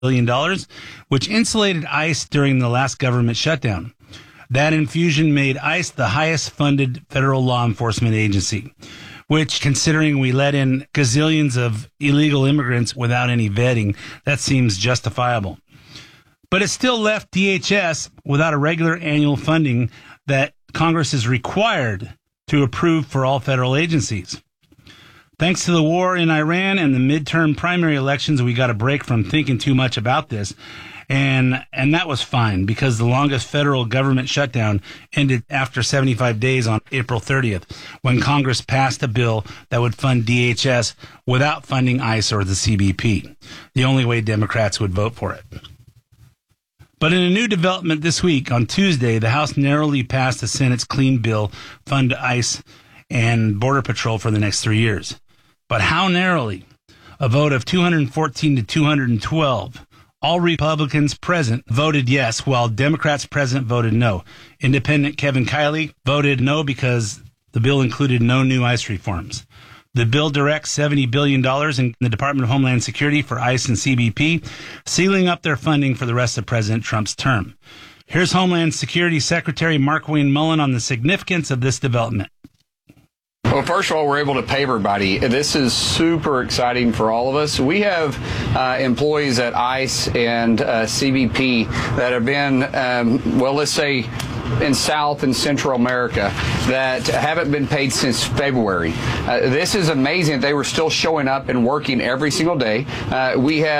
billion, which insulated ICE during the last government shutdown. That infusion made ICE the highest funded federal law enforcement agency, which, considering we let in gazillions of illegal immigrants without any vetting, that seems justifiable. But it still left DHS without a regular annual funding that Congress is required to approve for all federal agencies. Thanks to the war in Iran and the midterm primary elections, we got a break from thinking too much about this. And that was fine, because the longest federal government shutdown ended after 75 days on April 30th, when Congress passed a bill that would fund DHS without funding ICE or the CBP, the only way Democrats would vote for it. But in a new development this week, on Tuesday, the House narrowly passed the Senate's clean bill fund ICE and Border Patrol for the next 3 years. But how narrowly? A vote of 214 to 212. All Republicans present voted yes, while Democrats present voted no. Independent Kevin Kiley voted no because the bill included no new ICE reforms. The bill directs $70 billion in the Department of Homeland Security for ICE and CBP, sealing up their funding for the rest of President Trump's term. Here's Homeland Security Secretary Markwayne Mullin on the significance of this development. Well, first of all, we're able to pay everybody. This is super exciting for all of us. We have employees at ICE and CBP that have been, let's say, in South and Central America that haven't been paid since February. This is amazing that they were still showing up and working every single day. I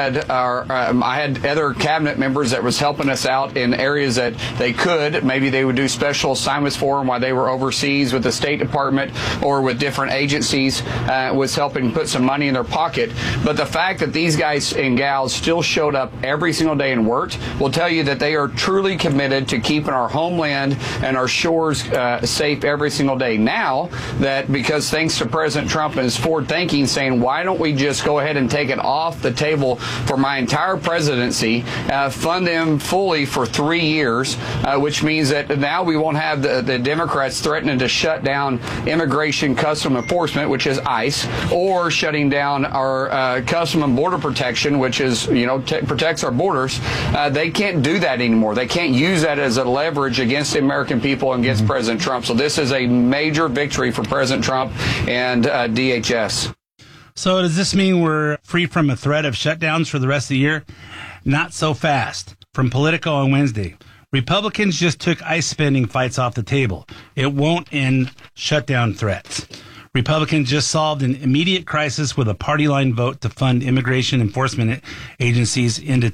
had other cabinet members that was helping us out in areas that they could. Maybe they would do special assignments for them while they were overseas with the State Department or with different agencies, was helping put some money in their pocket. But the fact that these guys and gals still showed up every single day and worked will tell you that they are truly committed to keeping our homeland and our shores safe every single day. Now that, because thanks to President Trump and his forward thinking, saying, why don't we just go ahead and take it off the table for my entire presidency, fund them fully for 3 years, which means that now we won't have the Democrats threatening to shut down Immigration Custom Enforcement, which is ICE, or shutting down our Custom and Border Protection, which is, protects our borders. They can't do that anymore. They can't use that as a leverage against the American people and against President Trump. So this is a major victory for President Trump and DHS. So does this mean we're free from a threat of shutdowns for the rest of the year? Not so fast. From Politico on Wednesday, Republicans just took ICE spending fights off the table. It won't end shutdown threats. Republicans just solved an immediate crisis with a party line vote to fund immigration enforcement agencies into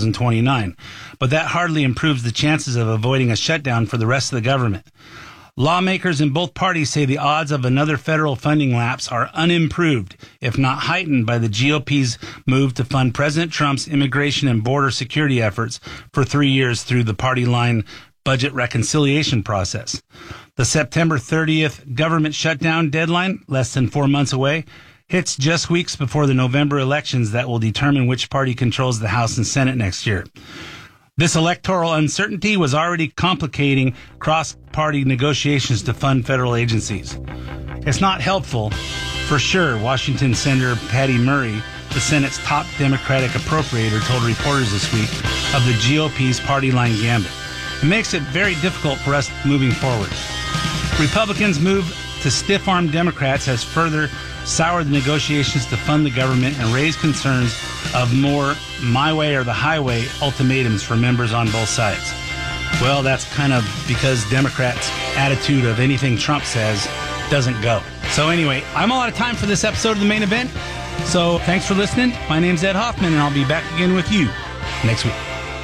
2029. But that hardly improves the chances of avoiding a shutdown for the rest of the government. Lawmakers in both parties say the odds of another federal funding lapse are unimproved, if not heightened, by the GOP's move to fund President Trump's immigration and border security efforts for 3 years through the party line budget reconciliation process. The September 30th government shutdown deadline, less than 4 months away, hits just weeks before the November elections that will determine which party controls the House and Senate next year. This electoral uncertainty was already complicating cross-party negotiations to fund federal agencies. It's not helpful, for sure, Washington Senator Patty Murray, the Senate's top Democratic appropriator, told reporters this week of the GOP's party line gambit. It makes it very difficult for us moving forward. Republicans' move to stiff-arm Democrats has further soured the negotiations to fund the government and raised concerns of more my way or the highway ultimatums for members on both sides. Well, that's kind of because Democrats' attitude of anything Trump says doesn't go. So anyway, I'm all out of time for this episode of The Main Event. So thanks for listening. My name's Ed Hoffman, and I'll be back again with you next week.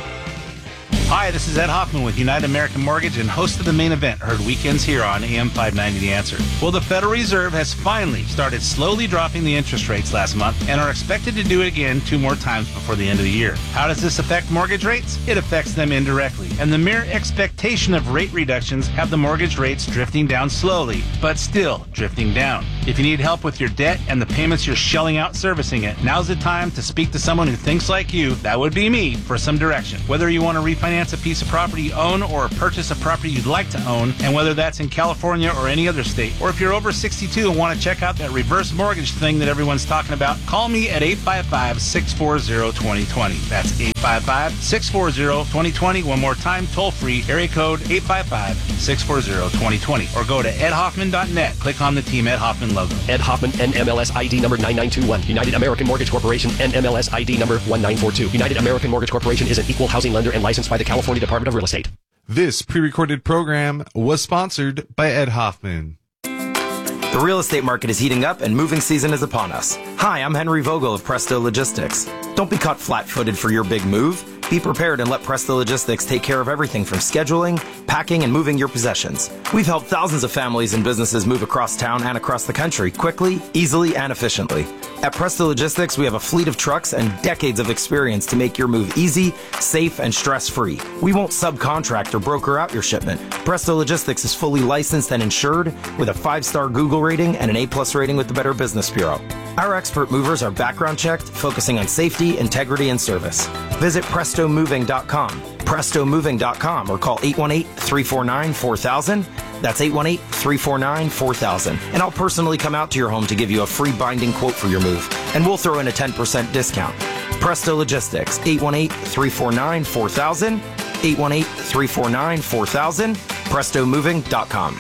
Hi, this is Ed Hoffman with United American Mortgage and host of The Main Event, heard weekends here on AM 590 The Answer. Well, the Federal Reserve has finally started slowly dropping the interest rates last month and are expected to do it again 2 more times before the end of the year. How does this affect mortgage rates? It affects them indirectly, and the mere expectation of rate reductions have the mortgage rates drifting down slowly, but still drifting down. If you need help with your debt and the payments you're shelling out servicing it, now's the time to speak to someone who thinks like you, that would be me, for some direction. Whether you want to refinance finance a piece of property you own or purchase a property you'd like to own, and whether that's in California or any other state. Or if you're over 62 and want to check out that reverse mortgage thing that everyone's talking about, call me at 855-640-2020. That's 855-640-2020. One more time, toll free, area code 855-640-2020. Or go to edhoffman.net. Click on the Team Ed Hoffman logo. Ed Hoffman, NMLS ID number 9921. United American Mortgage Corporation, NMLS ID number 1942. United American Mortgage Corporation is an equal housing lender and licensed by the California Department of Real Estate. This pre-recorded program was sponsored by Ed Hoffman. The real estate market is heating up and moving season is upon us. Hi, I'm Henry Vogel of Presto Logistics. Don't be caught flat-footed for your big move. Be prepared and let Presto Logistics take care of everything from scheduling, packing, and moving your possessions. We've helped thousands of families and businesses move across town and across the country quickly, easily, and efficiently. At Presto Logistics, we have a fleet of trucks and decades of experience to make your move easy, safe, and stress-free. We won't subcontract or broker out your shipment. Presto Logistics is fully licensed and insured with a 5-star Google rating and an A+ rating with the Better Business Bureau. Our expert movers are background checked, focusing on safety, integrity, and service. Visit PrestoMoving.com, PrestoMoving.com, or call 818-349-4000. That's 818-349-4000. And I'll personally come out to your home to give you a free binding quote for your move. And we'll throw in a 10% discount. Presto Logistics, 818-349-4000, 818-349-4000, PrestoMoving.com.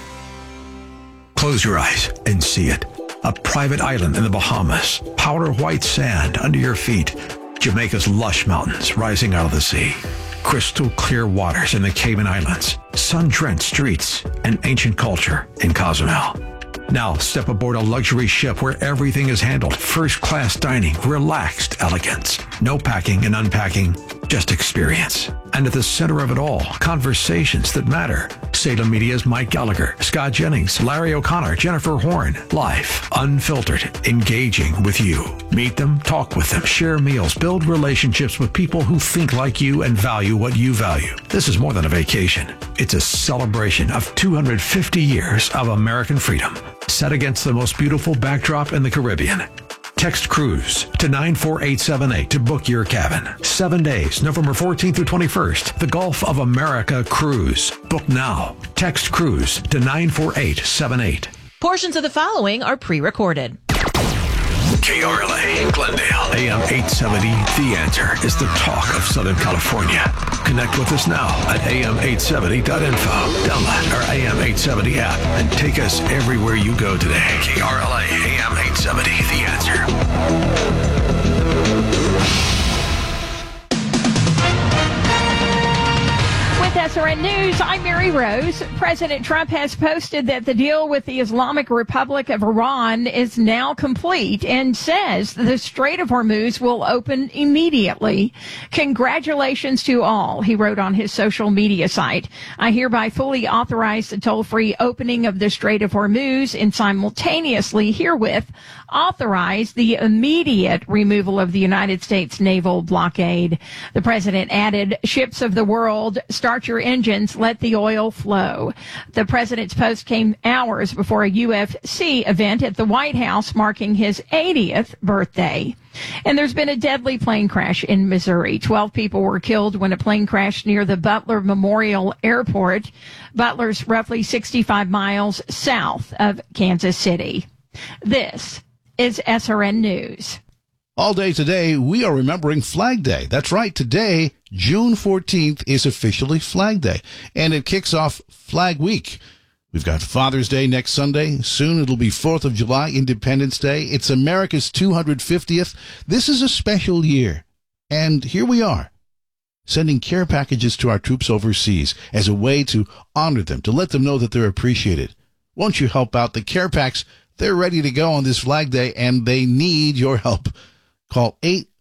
Close your eyes and see it. A private island in the Bahamas, powder white sand under your feet, Jamaica's lush mountains rising out of the sea, crystal clear waters in the Cayman Islands, sun-drenched streets, and ancient culture in Cozumel. Now step aboard a luxury ship where everything is handled, first-class dining, relaxed elegance, no packing and unpacking, just experience. And at the center of it all, conversations that matter. Salem Media's Mike Gallagher, Scott Jennings, Larry O'Connor, Jennifer Horn. Live, unfiltered, engaging with you. Meet them, talk with them, share meals, build relationships with people who think like you and value what you value. This is more than a vacation. It's a celebration of 250 years of American freedom, set against the most beautiful backdrop in the Caribbean. Text cruise to 94878 to book your cabin. 7 days, November 14th through 21st. The Gulf of America Cruise. Book now. Text cruise to 94878. Portions of the following are pre-recorded. KRLA, Glendale, AM 870. The Answer is the talk of Southern California. Connect with us now at am870.info. Download our AM 870 app and take us everywhere you go today. KRLA, AM 870. The Answer. SRN News, I'm Mary Rose. President Trump has posted that the deal with the Islamic Republic of Iran is now complete and says the Strait of Hormuz will open immediately. Congratulations to all, he wrote on his social media site. I hereby fully authorize the toll-free opening of the Strait of Hormuz and simultaneously herewith authorize the immediate removal of the United States naval blockade. The president added, ships of the world, start your engines, let the oil flow. The president's post came hours before a UFC event at the White House marking his 80th birthday. And there's been a deadly plane crash in Missouri. 12 people were killed when a plane crashed near the Butler Memorial Airport. Butler's roughly 65 miles south of Kansas City. This is SRN News. All day today, we are remembering Flag Day. That's right. Today, June 14th, is officially Flag Day, and it kicks off Flag Week. We've got Father's Day next Sunday. Soon it'll be 4th of July, Independence Day. It's America's 250th. This is a special year. And here we are, sending care packages to our troops overseas as a way to honor them, to let them know that they're appreciated. Won't you help out? The care packs, they're ready to go on this Flag Day, and they need your help. Call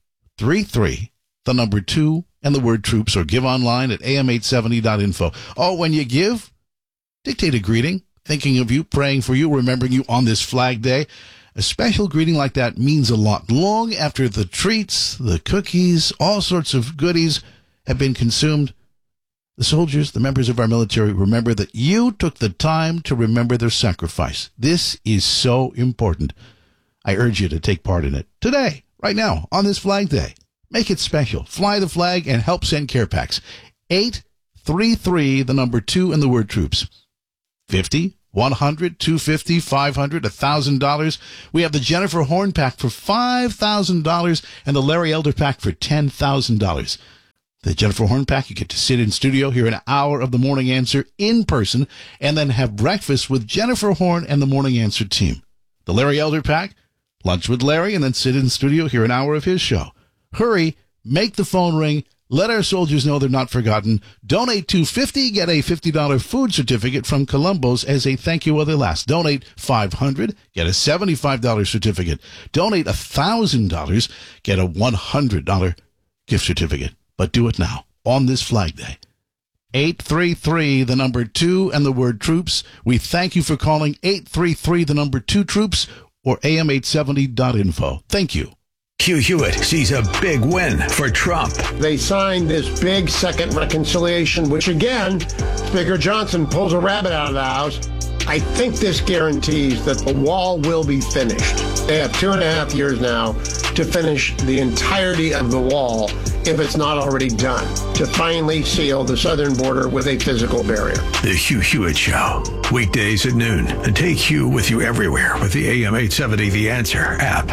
833, the number 2, and the word troops, or give online at am870.info. Oh, when you give, dictate a greeting, thinking of you, praying for you, remembering you on this Flag Day. A special greeting like that means a lot. Long after the treats, the cookies, all sorts of goodies have been consumed, the soldiers, the members of our military, remember that you took the time to remember their sacrifice. This is so important. I urge you to take part in it today, right now, on this Flag Day. Make it special. Fly the flag and help send care packs. 8 833, the number 2, and the word troops. 50, 100, 250, 500, $1,000. We have the Jennifer Horn pack for $5,000 and the Larry Elder pack for $10,000. The Jennifer Horn pack, you get to sit in studio, hear an hour of the Morning Answer in person, and then have breakfast with Jennifer Horn and the Morning Answer team. The Larry Elder pack, lunch with Larry, and then sit in studio, hear an hour of his show. Hurry, make the phone ring, let our soldiers know they're not forgotten. Donate $250, get a $50 food certificate from Columbo's as a thank you while they last. Donate $500, get a $75 certificate. Donate $1,000, get a $100 gift certificate. But do it now, on this Flag Day. 833, the number 2, and the word troops. We thank you for calling 833, the number 2 troops, or am870.info. Thank you. Hugh Hewitt sees a big win for Trump. They signed this big second reconciliation, which again, Speaker Johnson pulls a rabbit out of the house. I think this guarantees that the wall will be finished. They have 2.5 years now to finish the entirety of the wall, if it's not already done, to finally seal the southern border with a physical barrier. The Hugh Hewitt Show, weekdays at noon. And take Hugh with you everywhere with the AM870 The Answer app.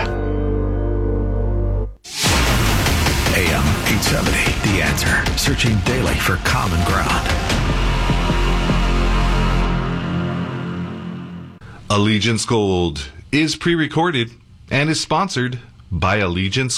AM870 The Answer, searching daily for common ground. Allegiance Gold is pre-recorded and is sponsored by Allegiance